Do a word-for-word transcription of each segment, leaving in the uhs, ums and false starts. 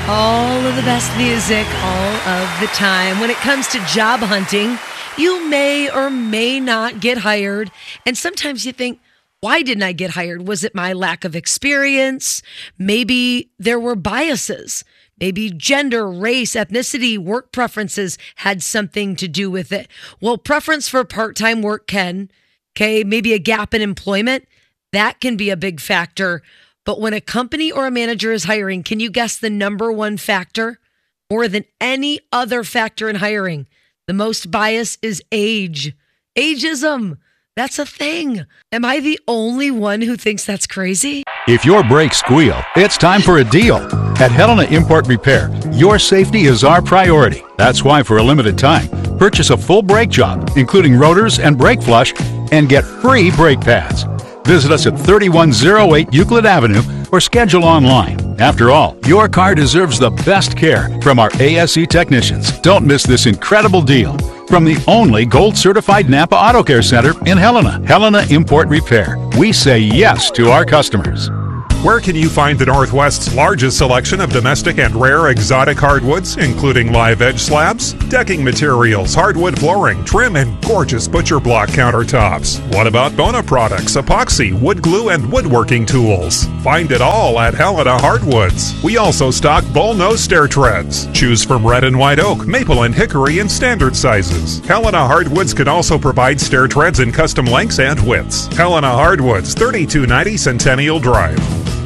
All of the best music, all of the time. When it comes to job hunting, you may or may not get hired. And sometimes you think, why didn't I get hired? Was it my lack of experience? Maybe there were biases. Maybe gender, race, ethnicity, work preferences had something to do with it. Well, preference for part-time work can, okay, maybe a gap in employment, that can be a big factor. But when a company or a manager is hiring, can you guess the number one factor? More than any other factor in hiring, the most bias is age. Ageism. That's a thing. Am I the only one who thinks that's crazy? If your brakes squeal, it's time for a deal. At Helena Import Repair, your safety is our priority. That's why for a limited time, purchase a full brake job, including rotors and brake flush, and get free brake pads. Visit us at thirty-one oh eight Euclid Avenue or schedule online. After all, your car deserves the best care from our A S E technicians. Don't miss this incredible deal from the only gold-certified Napa Auto Care Center in Helena. Helena Import Repair. We say yes to our customers. Where can you find the Northwest's largest selection of domestic and rare exotic hardwoods, including live edge slabs, decking materials, hardwood flooring, trim, and gorgeous butcher block countertops? What about Bona products, epoxy, wood glue, and woodworking tools? Find it all at Helena Hardwoods. We also stock bull-nose stair treads. Choose from red and white oak, maple and hickory in standard sizes. Helena Hardwoods can also provide stair treads in custom lengths and widths. Helena Hardwoods, thirty-two ninety Centennial Drive.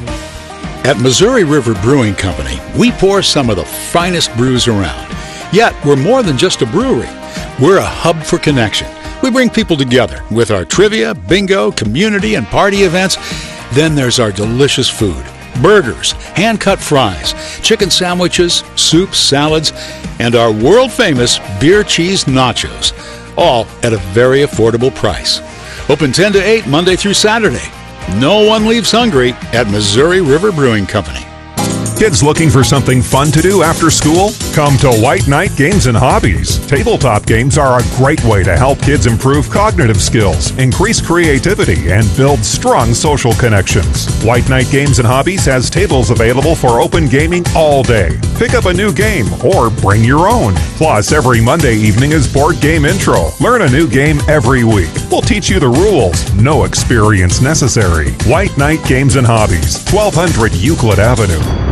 At Missouri River Brewing Company, we pour some of the finest brews around. Yet, we're more than just a brewery. We're a hub for connection. We bring people together with our trivia, bingo, community, and party events. Then there's our delicious food. Burgers, hand-cut fries, chicken sandwiches, soups, salads, and our world-famous beer cheese nachos. All at a very affordable price. Open ten to eight Monday through Saturday. No one leaves hungry at Missouri River Brewing Company. Kids looking for something fun to do after school? Come to White Knight Games and Hobbies. Tabletop games are a great way to help kids improve cognitive skills, increase creativity, and build strong social connections. White Knight Games and Hobbies has tables available for open gaming all day. Pick up a new game or bring your own. Plus, every Monday evening is Board Game Intro. Learn a new game every week. We'll teach you the rules. No experience necessary. White Knight Games and Hobbies, twelve hundred Euclid Avenue.